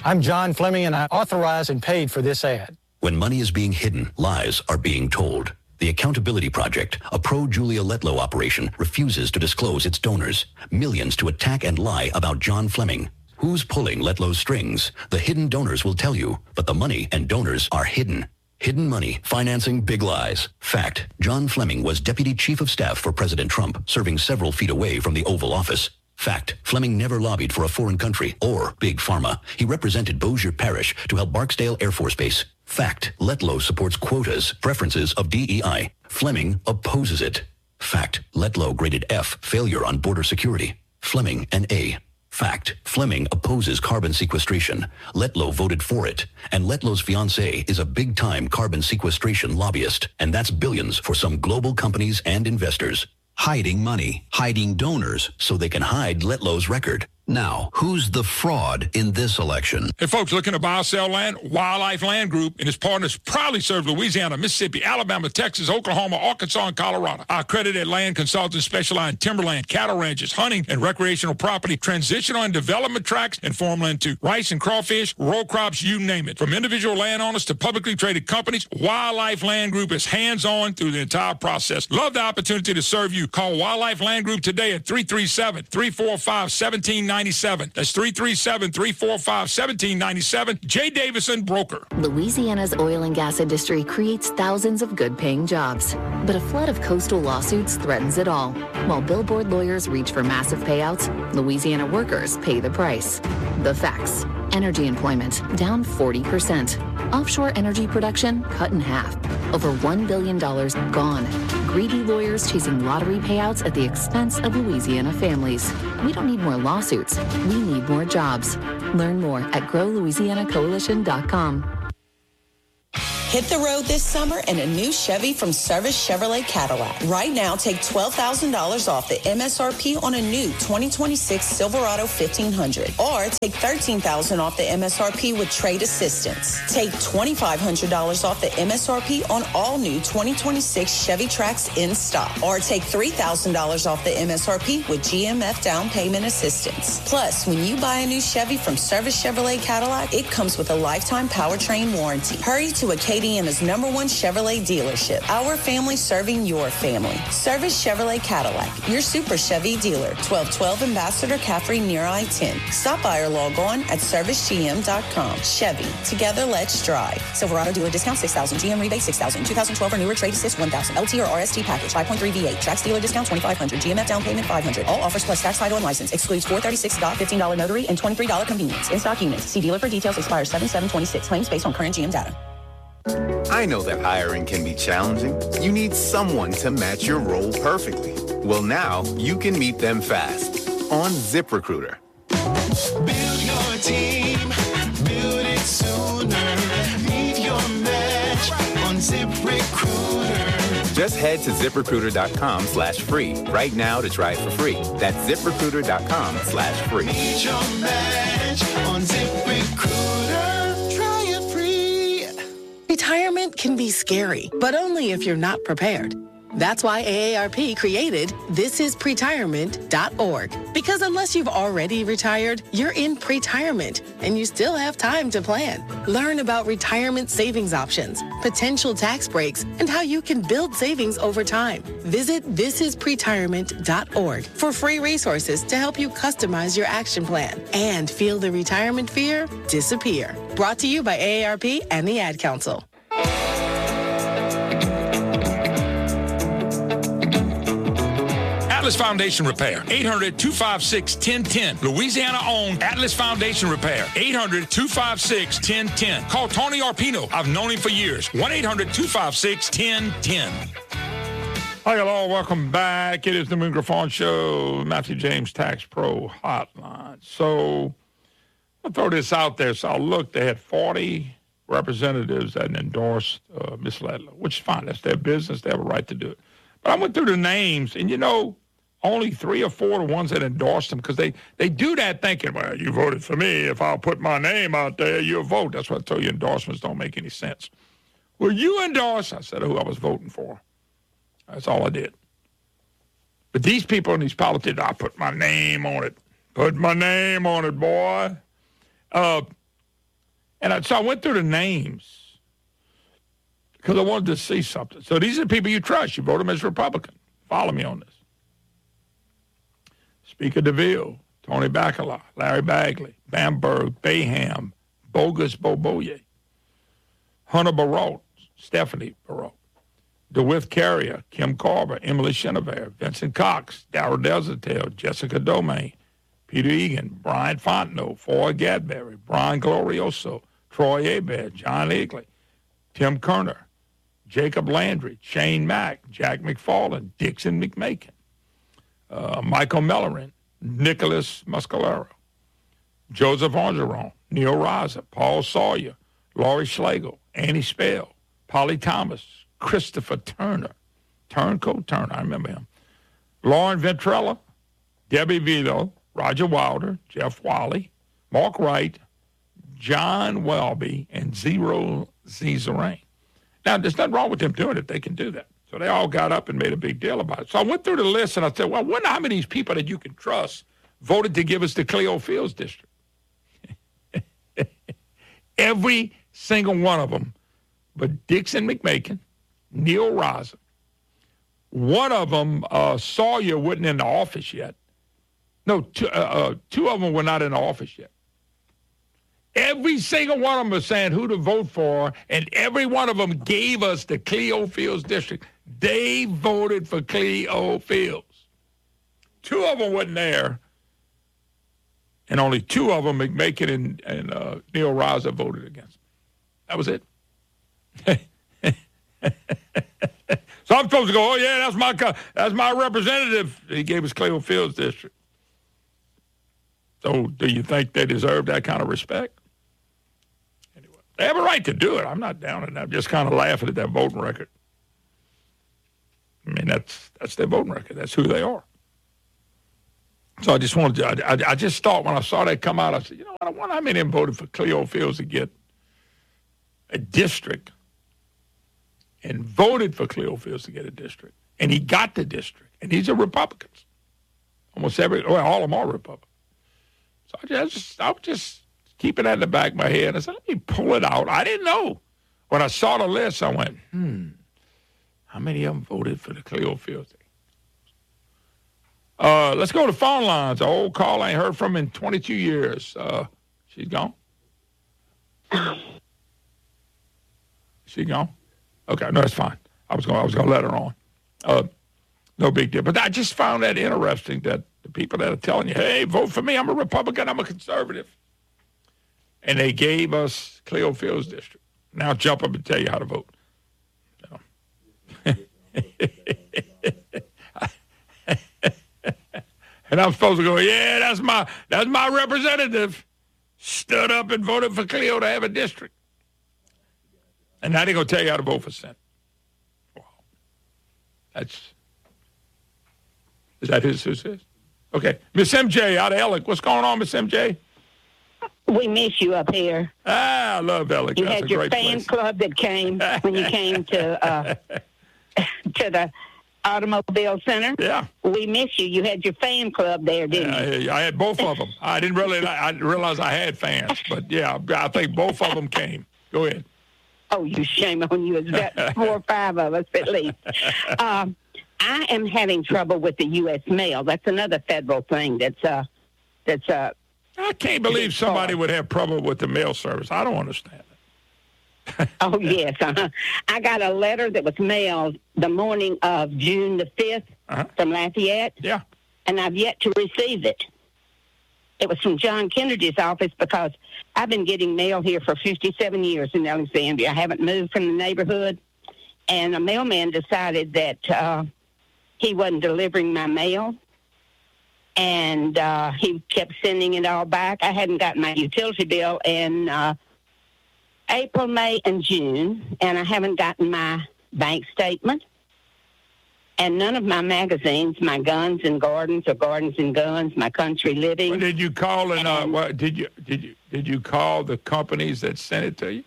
I'm John Fleming, and I authorized and paid for this ad. When money is being hidden, lies are being told. The Accountability Project, a pro-Julia Letlow operation, refuses to disclose its donors. Millions to attack and lie about John Fleming. Who's pulling Letlow's strings? The hidden donors will tell you, but the money and donors are hidden. Hidden money financing big lies. Fact, John Fleming was Deputy Chief of Staff for President Trump, serving several feet away from the Oval Office. Fact, Fleming never lobbied for a foreign country or Big Pharma. He represented Bossier Parish to help Barksdale Air Force Base. Fact, Letlow supports quotas, preferences of DEI. Fleming opposes it. Fact, Letlow graded F, failure on border security. Fleming an A. Fact, Fleming opposes carbon sequestration. Letlow voted for it. And Letlow's fiancé is a big-time carbon sequestration lobbyist. And that's billions for some global companies and investors. Hiding money, hiding donors, so they can hide Letlow's record. Now, who's the fraud in this election? Hey, folks, looking to buy or sell land? Wildlife Land Group and its partners proudly serve Louisiana, Mississippi, Alabama, Texas, Oklahoma, Arkansas, and Colorado. Our accredited land consultants specialize in timberland, cattle ranches, hunting, and recreational property, transitional and development tracts, and farmland too. Rice and crawfish, row crops, you name it. From individual landowners to publicly traded companies, Wildlife Land Group is hands-on through the entire process. Love the opportunity to serve you. Call Wildlife Land Group today at 337-345-1797. That's 337-345-1797. Jay Davison, broker. Louisiana's oil and gas industry creates thousands of good-paying jobs. But a flood of coastal lawsuits threatens it all. While billboard lawyers reach for massive payouts, Louisiana workers pay the price. The facts. Energy employment down 40%. Offshore energy production cut in half. Over $1 billion gone. Greedy lawyers chasing lottery payouts at the expense of Louisiana families. We don't need more lawsuits. We need more jobs. Learn more at growlouisianacoalition.com. Hit the road this summer in a new Chevy from Service Chevrolet Cadillac. Right now, take $12,000 off the MSRP on a new 2026 Silverado 1500. Or take $13,000 off the MSRP with trade assistance. Take $2,500 off the MSRP on all new 2026 Chevy Trax in stock. Or take $3,000 off the MSRP with GMF down payment assistance. Plus, when you buy a new Chevy from Service Chevrolet Cadillac, it comes with a lifetime powertrain warranty. Hurry to Acadiana's #1 Chevrolet dealership. Our family serving your family. Service Chevrolet Cadillac, your Super Chevy dealer. 1212 Ambassador Caffrey near I-10. Stop by or log on at servicegm.com. Chevy, together let's drive. Silverado dealer discount $6,000. GM rebate $6,000. 2012 or newer trade assist $1,000. LT or RST package 5.3 V8. Trax dealer discount $2,500. GMF down payment $500. All offers plus tax, title, and license. Excludes $436 $15 notary and $23 convenience. In stock units. See dealer for details. Expires 7/7/26. Claims based on current GM data. I know that hiring can be challenging. You need someone to match your role perfectly. Well, now you can meet them fast on ZipRecruiter. Build your team, build it sooner. Meet your match on ZipRecruiter. Just head to ZipRecruiter.com/free right now to try it for free. That's ZipRecruiter.com/free. Meet your match on ZipRecruiter. Try it free. Retirement can be scary, but only if you're not prepared. That's why AARP created thisispretirement.org. Because unless you've already retired, you're in pretirement, and you still have time to plan. Learn about retirement savings options, potential tax breaks, and how you can build savings over time. Visit thisispretirement.org for free resources to help you customize your action plan and feel the retirement fear disappear. Brought to you by AARP and the Ad Council. Atlas Foundation Repair, 800-256-1010. Louisiana-owned Atlas Foundation Repair, 800-256-1010. Call Tony Arpino. I've known him for years. 1-800-256-1010. Hi, hello. Welcome back. It is the Moon Griffon Show, Matthew James Tax Pro Hotline. So I'll throw this out there. So I'll look. They had 40 representatives that endorsed Ms. Letlow, which is fine. That's their business. They have a right to do it. But I went through the names, and, you know, only 3 or 4 are the ones that endorsed them because they do that thinking, well, you voted for me. If I'll put my name out there, you'll vote. That's what I told you, endorsements don't make any sense. Well, you endorse? I said who I was voting for. That's all I did. But these people and these politicians, I put my name on it. Put my name on it, boy. And so I went through the names because I wanted to see something. So these are the people you trust. You vote them as Republican. Follow me on this. Speaker DeVille, Tony Bacala, Larry Bagley, Bamberg, Baham, Bogus Boboye, Hunter Barot, Stephanie Barot, DeWitt Carrier, Kim Carver, Emily Chenevert, Vincent Cox, Darrell Desertel, Jessica Domain, Peter Egan, Brian Fontenot, Foy Gadberry, Brian Glorioso, Troy Abed, John Eagley, Tim Kerner, Jacob Landry, Shane Mack, Jack McFarland, Dixon McMakin, Michael Mellerin, Nicholas Muscalero, Joseph Orgeron, Neil Raza, Paul Sawyer, Laurie Schlegel, Annie Spell, Polly Thomas, Christopher Turner, Turncoat Turner, I remember him, Lauren Ventrella, Debbie Vito, Roger Wilder, Jeff Wiley, Mark Wright, John Welby, and Zero Zerain. Now, there's nothing wrong with them doing it. They can do that. So they all got up and made a big deal about it. So I went through the list, and I said, well, I wonder how many of these people that you can trust voted to give us the Cleo Fields district. Every single one of them, but Dixon McMakin, Neil Raza. One of them, Sawyer, wasn't in the office yet. No, two of them were not in the office yet. Every single one of them was saying who to vote for, and every one of them gave us the Cleo Fields district. They voted for Cleo Fields. Two of them wasn't there, and only two of them, McMakin and Neil Raza, voted against them. That was it. So I'm supposed to go, oh, yeah, that's my representative. He gave us Cleo Fields district. So do you think they deserve that kind of respect? Anyway, they have a right to do it. I'm not down on that. I'm just kind of laughing at that voting record. I mean, that's their voting record. That's who they are. So I just wanted to, I just thought when I saw that come out, I said, you know what, I wonder how many of them voted for Cleo Fields to get a district and voted for Cleo Fields to get a district. And he got the district. And these are Republicans. All of them are Republicans. So I was just keeping that in the back of my head. I said, let me pull it out. I didn't know. When I saw the list, I went, how many of them voted for the Cleo Fields thing? Let's go to phone lines. An old call I ain't heard from in 22 years. She's gone? She gone? Okay, no, that's fine. I was going to let her on. No big deal. But I just found that interesting that the people that are telling you, hey, vote for me. I'm a Republican. I'm a conservative. And they gave us Cleo Fields district. Now jump up and tell you how to vote. And I'm supposed to go, yeah, that's my representative. Stood up and voted for Cleo to have a district. And now they're going to tell you how to vote for Senate. Wow. Is that who this is? Okay. Miss MJ out of Ellick. What's going on, Miss MJ? We miss you up here. I love Ellick. You That's had a your great fan place. club that came when you came to the Automobile Center. Yeah. We miss you. You had your fan club there, didn't you? I had both of them. I didn't realize I had fans. But, yeah, I think both of them came. Go ahead. Oh, you shame on you. It's about 4 or 5 of us at least. I am having trouble with the U.S. mail. That's another federal thing that's I can't believe somebody would have trouble with the mail service. I don't understand it. Oh, yes. I got a letter that was mailed the morning of June the 5th from Lafayette. Yeah. And I've yet to receive it. It was from John Kennedy's office because I've been getting mail here for 57 years in Alexandria. I haven't moved from the neighborhood. And a mailman decided that he wasn't delivering my mail. And he kept sending it all back. I hadn't gotten my utility bill in April, May, and June. And I haven't gotten my bank statement. And none of my magazines, my Guns and Gardens or Gardens and Guns, my Country Living. Well, did you call and did you call the companies that sent it to you?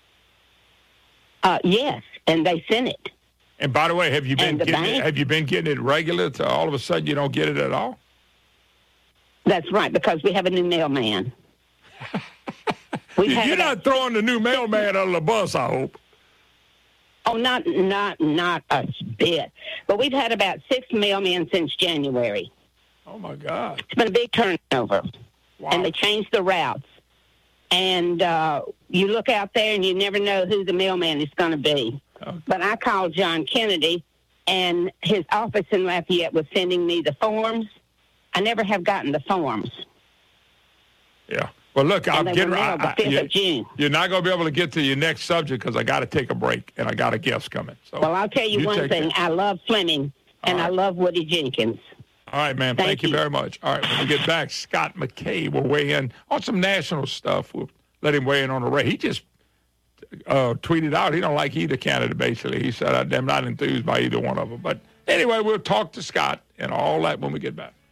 Yes, and they sent it. And by the way, have you been getting it regular? To all of a sudden you don't get it at all? That's right, because we have a new mailman. You're not throwing the new mailman under the bus, I hope. Oh, not a bit. But we've had about 6 mailmen since January. Oh, my God. It's been a big turnover. Wow. And they changed the routes. And you look out there and you never know who the mailman is going to be. Okay. But I called John Kennedy, and his office in Lafayette was sending me the forms. I never have gotten the forms. Yeah. Well, look, I'm getting the 5th of June. You're not going to be able to get to your next subject because I got to take a break, and I got a guest coming. So well, I'll tell you one thing. I love Fleming, and I love Woody Jenkins. All right, man. Thank you very much. All right, when we get back, Scott McKay will weigh in on some national stuff. We'll let him weigh in on the race. He just tweeted out he don't like either candidate, basically. He said, I'm not enthused by either one of them. But anyway, we'll talk to Scott and all that when we get back.